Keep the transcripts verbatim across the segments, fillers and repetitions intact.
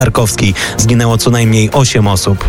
Tarkowski. Zginęło co najmniej osiem osób.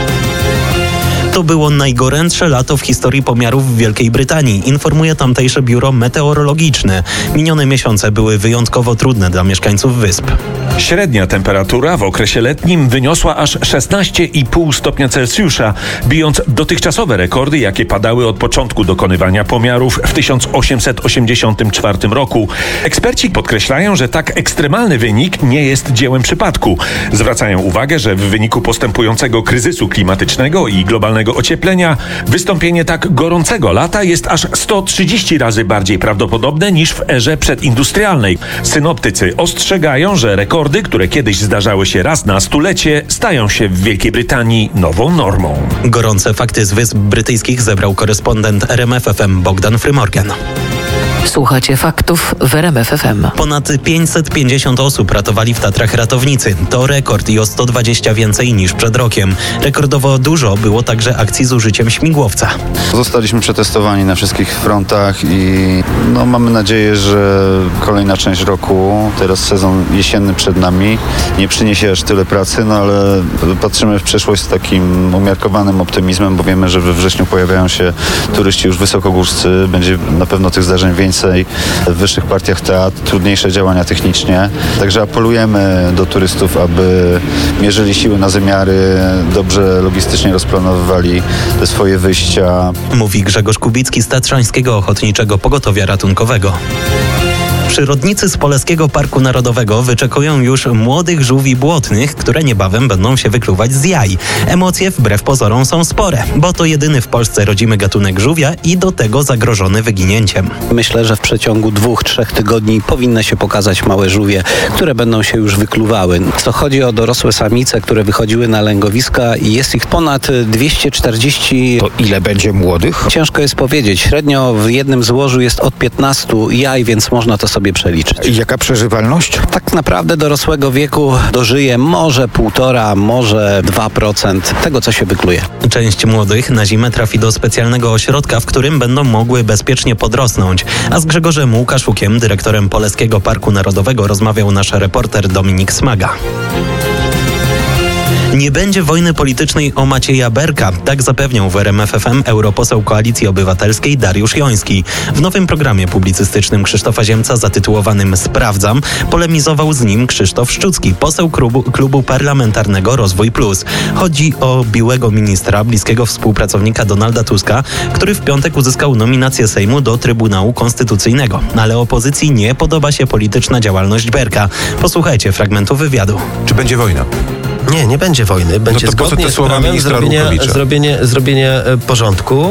To było najgorętsze lato w historii pomiarów w Wielkiej Brytanii, informuje tamtejsze biuro meteorologiczne. Minione miesiące były wyjątkowo trudne dla mieszkańców wysp. Średnia temperatura w okresie letnim wyniosła aż szesnaście i pół stopnia Celsjusza, bijąc dotychczasowe rekordy, jakie padały od początku dokonywania pomiarów w tysiąc osiemset osiemdziesiątym czwartym roku. Eksperci podkreślają, że tak ekstremalny wynik nie jest dziełem przypadku. Zwracają uwagę, że w wyniku postępującego kryzysu klimatycznego i globalnego ocieplenia wystąpienie tak gorącego lata jest aż sto trzydzieści razy bardziej prawdopodobne niż w erze przedindustrialnej. Synoptycy ostrzegają, że rekordy, które kiedyś zdarzały się raz na stulecie, stają się w Wielkiej Brytanii nową normą. Gorące fakty z Wysp Brytyjskich zebrał korespondent R M F F M Bogdan Frymorgan. Słuchacie faktów w R M F F M. Ponad pięćset pięćdziesiąt osób ratowali w Tatrach ratownicy. To rekord i o sto dwadzieścia więcej niż przed rokiem. Rekordowo dużo było także akcji z użyciem śmigłowca. Zostaliśmy przetestowani na wszystkich frontach i no, mamy nadzieję, że kolejna część roku, teraz sezon jesienny przed nami, nie przyniesie aż tyle pracy, no ale patrzymy w przyszłość z takim umiarkowanym optymizmem, bo wiemy, że we wrześniu pojawiają się turyści już wysokogórscy, będzie na pewno tych zdarzeń więcej w wyższych partiach teatr, trudniejsze działania technicznie. Także apelujemy do turystów, aby mierzyli siły na zamiary, dobrze logistycznie rozplanowywali te swoje wyjścia. Mówi Grzegorz Kubicki z Tatrzańskiego Ochotniczego Pogotowia Ratunkowego. Przyrodnicy z Polskiego Parku Narodowego wyczekują już młodych żółwi błotnych, które niebawem będą się wykluwać z jaj. Emocje wbrew pozorom są spore, bo to jedyny w Polsce rodzimy gatunek żółwia i do tego zagrożony wyginięciem. Myślę, że w przeciągu dwóch, trzech tygodni powinny się pokazać małe żółwie, które będą się już wykluwały. Co chodzi o dorosłe samice, które wychodziły na lęgowiska i jest ich ponad dwieście czterdzieści. To ile będzie młodych? Ciężko jest powiedzieć. Średnio w jednym złożu jest od piętnastu jaj, więc można to sobie przeliczyć. I jaka przeżywalność? Tak naprawdę dorosłego wieku dożyje może półtora, może dwa procent tego, co się wykluje. Część młodych na zimę trafi do specjalnego ośrodka, w którym będą mogły bezpiecznie podrosnąć. A z Grzegorzem Łukaszukiem, dyrektorem Polskiego Parku Narodowego, rozmawiał nasz reporter Dominik Smaga. Nie będzie wojny politycznej o Macieja Berka, tak zapewniał w R M F F M europoseł Koalicji Obywatelskiej Dariusz Joński. W nowym programie publicystycznym Krzysztofa Ziemca zatytułowanym Sprawdzam polemizował z nim Krzysztof Szczucki, poseł klubu, klubu parlamentarnego Rozwój Plus. Chodzi o byłego ministra, bliskiego współpracownika Donalda Tuska, który w piątek uzyskał nominację Sejmu do Trybunału Konstytucyjnego. Ale opozycji nie podoba się polityczna działalność Berka. Posłuchajcie fragmentu wywiadu. Czy będzie wojna? Nie, nie będzie wojny. Będzie no to po co te słowa ministra zrobienie, Rukowicza? zrobienie, zrobienie porządku.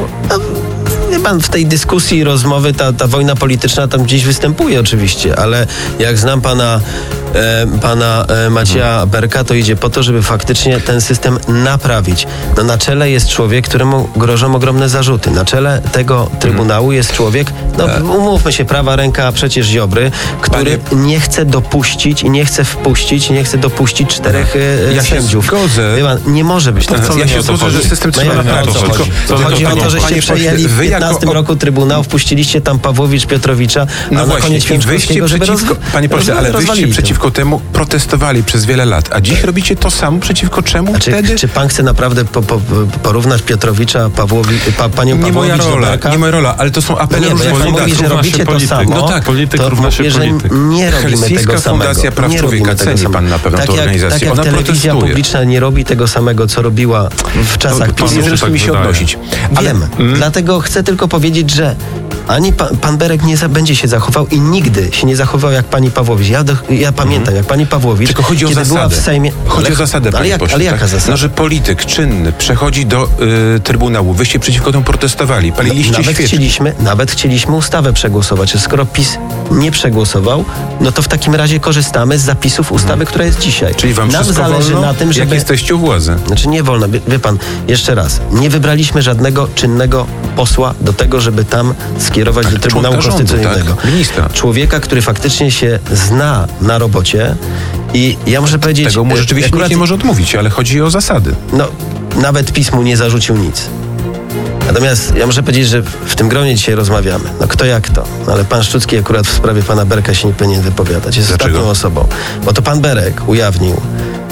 Wie pan, w tej dyskusji, rozmowy ta, ta wojna polityczna tam gdzieś występuje oczywiście, ale jak znam pana, e, pana e, Macieja hmm. Berka, to idzie po to, żeby faktycznie ten system naprawić. No, na czele jest człowiek, któremu grożą ogromne zarzuty. Na czele tego Trybunału jest człowiek, no umówmy się, prawa ręka przecież Ziobry, który Panie... nie chce dopuścić i nie chce wpuścić, nie chce dopuścić czterech e, ja sędziów. Się zgodzę. Wie pan, nie może być tak. Ja się zgodzę, że system no, trzeba ja naprawić. to chodzi. To chodzi o to, żeście przejęli w piętnastym roku Trybunał, wpuściliście tam Pawłowicz, Piotrowicza, a no na właśnie, koniec Święczkowskiego, żeby przeciwko, roz... Panie pośle, ale wyście przeciwko to. temu protestowali przez wiele lat, a dziś robicie to samo przeciwko czemu a czy, wtedy? Czy pan chce naprawdę po, po, porównać Piotrowicza, Pawłowi, pa, panią nie Pawłowicz moja rola, nie moja rola, ale to są apele no nie, jak pan mówi, że robicie to samo, no tak, polityk to mówię, że nie robimy tego samego. Fundacja Praw nie Człowieka, ceni pan na pewno tak tę jak, organizację. Tak jak Ona telewizja protestuje. publiczna nie robi tego samego, co robiła w czasach PiS. Nie zresztą mi się odnosić. Wiem, dlatego chcę tylko powiedzieć, że ani pan, pan Berek nie za, będzie się zachował i nigdy się nie zachował jak pani Pawłowicz. Ja, do, ja pamiętam, jak pani Pawłowicz, tylko chodzi o kiedy zasadę. była w Sejmie... Chodzi ale, o zasadę, ale, panie jak, pośle, ale jaka tak? zasada? No, że polityk czynny przechodzi do y, Trybunału. Wyście przeciwko temu protestowali. Paliliście no, nawet świeczki. chcieliśmy, nawet chcieliśmy ustawę przegłosować. Skoro PiS nie przegłosował, no to w takim razie korzystamy z zapisów ustawy, hmm. która jest dzisiaj. Czyli wam Nam wszystko zależy wolno, na tym, żeby... jak jesteście u władzy. Znaczy nie wolno. Wie, wie pan, jeszcze raz. Nie wybraliśmy żadnego czynnego posła do tego, żeby tam skierować tak, do Trybunału Konstytucyjnego. Tak, ministra. Człowieka, który faktycznie się zna na robocie i ja muszę powiedzieć... Tego mu rzeczywiście akurat, nikt nie może odmówić, ale chodzi o zasady. No, nawet PiS mu nie zarzucił nic. Natomiast ja muszę powiedzieć, że w tym gronie dzisiaj rozmawiamy. No kto jak to. No, ale pan Szczucki akurat w sprawie pana Berka się nie powinien wypowiadać. Jest Dlaczego? ostatnią osobą. Bo to pan Berek ujawnił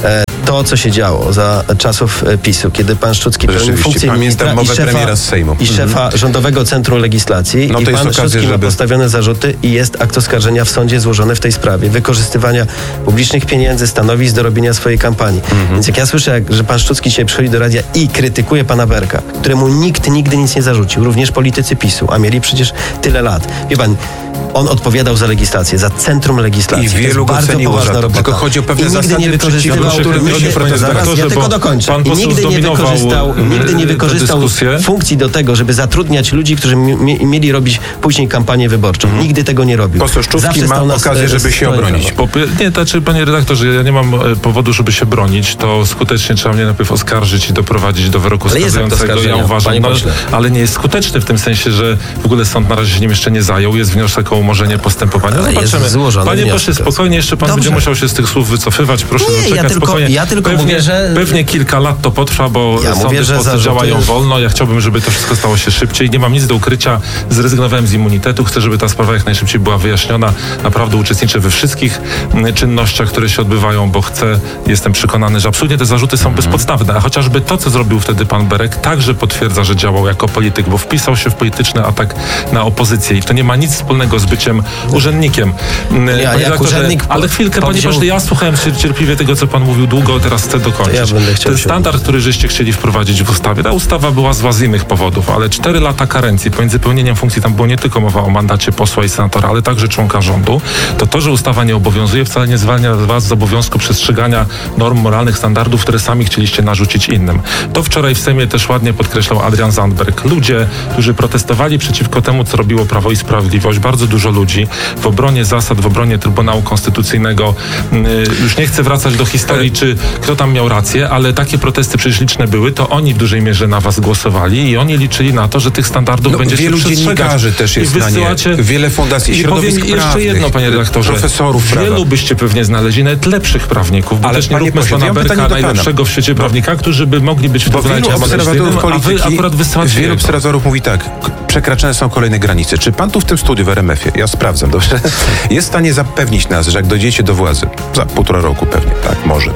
to, co się działo za czasów e, PiSu, kiedy pan Szczucki pełnił Rzeczywiście, funkcję pamiętam ministra i mowę szefa, premiera z Sejmu. i szefa Rządowego Centrum Legislacji No to i jest pan okazja, Szczucki ma żeby- postawione zarzuty i jest akt oskarżenia w sądzie złożony w tej sprawie. Wykorzystywania publicznych pieniędzy, stanowisk do robienia swojej kampanii. Więc jak ja słyszę, jak, że pan Szczucki dzisiaj przychodzi do radia i krytykuje pana Berka, któremu nikt nigdy nic nie zarzucił, również politycy PiSu, a mieli przecież tyle lat. Wie pan, on odpowiadał za legislację, za Centrum Legislacji. I To jest wielu go bardzo ceniło za poważna to. robota. Tylko chodzi o pewne I nigdy zasady, nie wykorzystywał, przeciwko którym nigdy- się protestuje. zaraz, ja Doktorze, tylko bo dokończę. pan I poseł nigdy nie zdominował, wykorzystał, e, nigdy nie tę wykorzystał dyskusję. funkcji do tego, żeby zatrudniać ludzi, którzy mi, mieli robić później kampanię wyborczą. Nigdy tego nie robił. Poseł Szczucki Zawsze ma stał na okazję, s- żeby się stronie obronić. prawa. Po, nie, znaczy, panie redaktorze, ja nie mam e, powodu, żeby się bronić. To skutecznie trzeba mnie najpierw oskarżyć i doprowadzić do wyroku Ale jest akt skazującego. Ja oskarżenia, uważam, panie no, pośle. ale nie jest skuteczny w tym sensie, że w ogóle sąd na razie się nim jeszcze nie zajął. Jest wniosek o umorzenie postępowania. Ale jest Zobaczymy. złożony Panie wniosek. pośle, spokojnie, jeszcze pan Dobrze. będzie musiał się z tych słów wycofywać. Proszę Nie, ja zaczekać tylko- spokojnie. ja tylko pewnie, mówię, że- Pewnie kilka lat to potrwa, bo Ja sądy mówię, że w Polsce zarzuty- działają wolno. Ja chciałbym, żeby to wszystko stało się szybciej. Nie mam nic do ukrycia. Zrezygnowałem z immunitetu. Chcę, żeby ta sprawa jak najszybciej była wyjaśniona. Naprawdę uczestniczę we wszystkich mm, czynnościach, które się odbywają, bo chcę, jestem przekonany, że absolutnie te zarzuty są bezpodstawne. A chociażby to, co zrobił wtedy pan Berek, także potwierdza, że działał jako polityk, bo wpisał się w polityczny atak na opozycję. I to nie ma nic wspólnego z byciem urzędnikiem. Mm, Ja panie jak redaktorze, urzędnik po- ale chwilkę, panie powziął- pośle, ja słuchałem cier- cierpliwie tego, co pan mówił długo, teraz chcę dokończyć. To ja będę chciał Ten się standard, który żeście chcieli wprowadzić w ustawie, ta ustawa była zła z innych powodów, ale cztery lata karencji pomiędzy pełnieniem funkcji, tam było nie tylko mowa o mandacie posła i senatora, ale także członka rządu, to to, że ustawa nie obowiązuje, wcale nie zwalnia was z obowiązku przestrzegania norm moralnych, standardów, które sami chcieliście narzucić innym. To wczoraj w Sejmie też ładnie podkreślał Adrian Zandberg. Ludzie, którzy protestowali przeciwko temu, co robiło Prawo i Sprawiedliwość, bardzo dużo ludzi w obronie zasad, w obronie Trybunału Konstytucyjnego. Yy, już nie chcę wracać do historii, czy kto tam miał rację, ale takie protesty przecież liczne były, to oni w dużej mierze na was głosowali i oni liczyli na to, że tych standardów No, będziecie wielu przestrzegać. dziennikarzy też jest I na nie. wysyłacie... Wiele fundacji, I środowisk powiem jeszcze prawnych, jedno, panie redaktorze. profesorów prawa. Wielu byście pewnie znaleźli, nawet lepszych prawników, bo Ale też nie panie róbmy z pośle, pana ja mam Berka pytanie do pana. najlepszego w świecie prawnika, którzy by mogli być w Bo Trybunale wielu obserwatorów Konstytucyjnym, a wy polityki, akurat wysyłacie wielu jego. obserwatorów mówi tak, k- przekraczane są kolejne granice. Czy pan tu w tym studiu w R M F ie, ja sprawdzam, dobrze, jest w stanie zapewnić nas, że jak dojdziecie do władzy, za półtora roku pewnie, tak, może,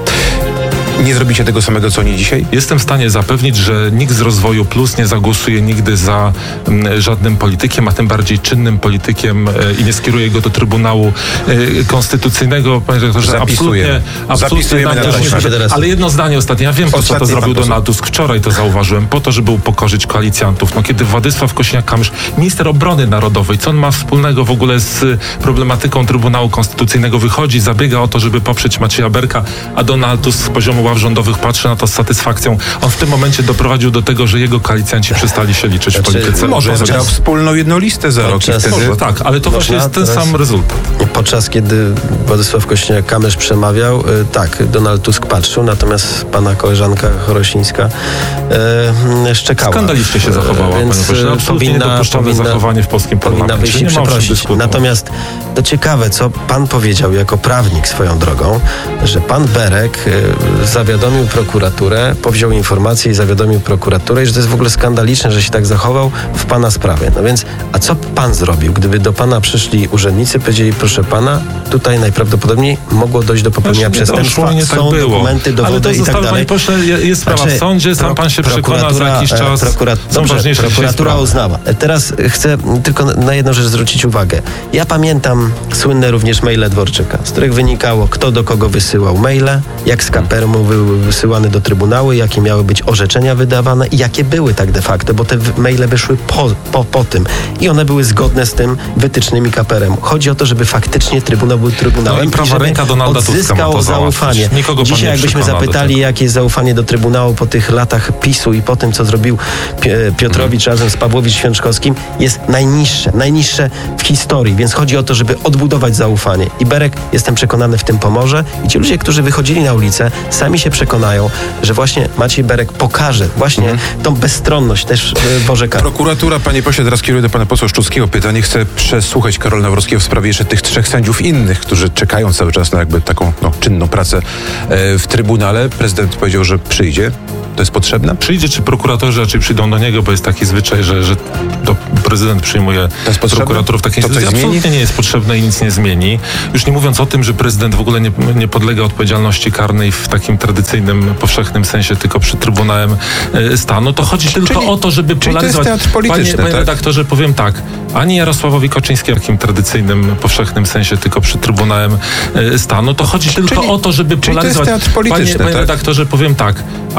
nie zrobicie tego samego, co oni dzisiaj? Jestem w stanie zapewnić, że nikt z Rozwoju Plus nie zagłosuje nigdy za m, żadnym politykiem, a tym bardziej czynnym politykiem e, i nie skieruje go do Trybunału e, Konstytucyjnego. Panie redaktorze, Zapisujemy. absolutnie, absolutnie Zapisujemy nam na też taśmę. nie- Teraz- Ale jedno zdanie ostatnie. Ja wiem, po co Ostatni to pan zrobił poseł. Donald Tusk. Wczoraj to zauważyłem. Po to, żeby upokorzyć koalicjantów. No, kiedy Władysław Kosiniak-Kamysz, minister obrony narodowej, co on ma wspólnego w ogóle z problematyką Trybunału Konstytucyjnego, wychodzi, zabiega o to, żeby poprzeć Macieja Berka, a Donald Tusk z poziomu ław rządowych patrzy na to z satysfakcją. On w tym momencie doprowadził do tego, że jego koalicjanci przestali się liczyć w Znaczy, polityce. Może podczas- wygrał wspólną jedną listę za rok i podczas- wtedy... Może, tak, ale to właśnie jest ten teraz- sam rezultat. Podczas kiedy Władysław Kośniak-Kamysz przemawiał, y, tak, Donald Tusk patrzył, natomiast pana koleżanka Chorosińska y, szczekała. Skandalicznie się zachowała, Y, panie pośle. Absolutnie niedopuszczalne zachowanie w polskim powinna parlamencie. wyjść i Nie ma o czym przeprosić. dyskutować. Natomiast to ciekawe, co pan powiedział jako prawnik swoją drogą, że pan Berek y, zawiadomił prokuraturę, powziął informację i zawiadomił prokuraturę, i że to jest w ogóle skandaliczne, że się tak zachował w pana sprawie. No więc, a co pan zrobił, gdyby do pana przyszli urzędnicy, powiedzieli, proszę pana, tutaj najprawdopodobniej mogło dojść do popełnienia Znaczy, nie przestępstwa, doszło, nie tak są było. dokumenty, dowody Ale to i tak zostało, dalej. panie pośle, je- jest sprawa Znaczy, w sądzie, sam pro- pan się przekona za prokuratura, jakiś e, czas. Prokurat... Są Dobrze, ważniejsze dzisiaj prokuratura sprawy. uznała. E, Teraz chcę tylko na jedną rzecz zwrócić uwagę. Ja pamiętam słynne również maile Dworczyka, z których wynikało, kto do kogo wysyłał maile, jak z Kapermu były wysyłane do Trybunału, jakie miały być orzeczenia wydawane i jakie były tak de facto, bo te w- maile wyszły po, po, po tym i one były zgodne z tym wytycznymi Kaperemu. Chodzi o to, żeby faktycznie Trybunał był Trybunałem No i prawa żeby ręka Donalda Tuska ma odzyskał to załatwić. zaufanie. Nikogo pan Dzisiaj nie jakbyśmy przekona do zapytali, tego. jakie jest zaufanie do Trybunału po tych latach PiSu i po tym, co zrobił Pi- Piotrowicz razem z Pawłowicz-Święczkowskim, jest najniższe, najniższe w historii, więc chodzi o to, żeby odbudować zaufanie. I Berek, jestem przekonany, w tym pomoże. I ci ludzie, którzy wychodzili na ulicę, sami się przekonają, że właśnie Maciej Berek pokaże właśnie tą bezstronność też e, Boże kary. Prokuratura, panie pośle, teraz kieruję do pana posła Szczuckiego pytanie. Chcę przesłuchać Karola Nawrockiego w sprawie jeszcze tych trzech sędziów innych, którzy czekają cały czas na jakby taką no, czynną pracę e, w Trybunale. Prezydent powiedział, że przyjdzie To jest potrzebne? Przyjdzie, czy prokuratorzy raczej przyjdą do niego, bo jest taki zwyczaj, że, że to prezydent przyjmuje To jest potrzebne? prokuratorów. Takie To coś instytucje. zmieni? Absolutnie nie jest potrzebne i nic nie zmieni. Już nie mówiąc o tym, że prezydent w ogóle nie, nie podlega odpowiedzialności karnej w takim tradycyjnym, powszechnym sensie, tylko przed Trybunałem e, Stanu. To chodzi tylko Czyli- o to, żeby czyli to jest polaryzować. teatr polityczny, Panie, panie tak? redaktorze, powiem tak. Ani Jarosławowi Kaczyńskiemu w takim tradycyjnym, powszechnym sensie, tylko przed Trybunałem e, Stanu. To chodzi tylko Czyli- o to, żeby czyli to jest polaryzować. teatr polityczny, Panie, panie tak? redaktorze, powiem tak.